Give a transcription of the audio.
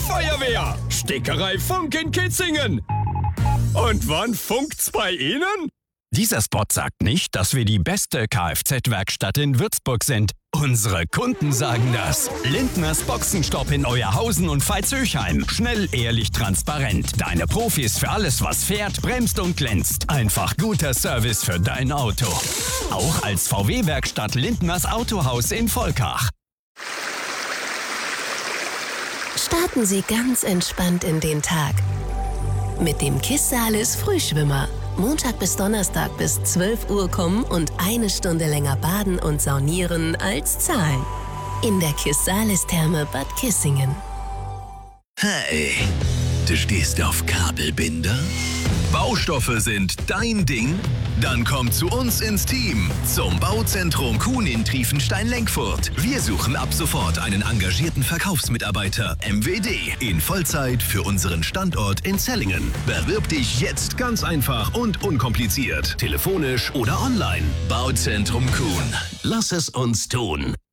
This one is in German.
Feuerwehr, Stickerei Funk in Kitzingen. Und wann funkt's bei Ihnen? Dieser Spot sagt nicht, dass wir die beste Kfz-Werkstatt in Würzburg sind. Unsere Kunden sagen das. Lindners Boxenstopp in Euerhausen und Veitshöchheim. Schnell, ehrlich, transparent. Deine Profis für alles, was fährt, bremst und glänzt. Einfach guter Service für dein Auto. Auch als VW-Werkstatt Lindners Autohaus in Volkach. Starten Sie ganz entspannt in den Tag. Mit dem Kissalis Frühschwimmer. Montag bis Donnerstag bis 12 Uhr kommen und 1 Stunde länger baden und saunieren als zahlen. In der Kissalis-Therme Bad Kissingen. Hey, du stehst auf Kabelbinder? Baustoffe sind dein Ding? Dann komm zu uns ins Team, zum Bauzentrum Kuhn in Triefenstein-Lenkfurt. Wir suchen ab sofort einen engagierten Verkaufsmitarbeiter, MWD, in Vollzeit für unseren Standort in Zellingen. Bewirb dich jetzt ganz einfach und unkompliziert, telefonisch oder online. Bauzentrum Kuhn. Lass es uns tun.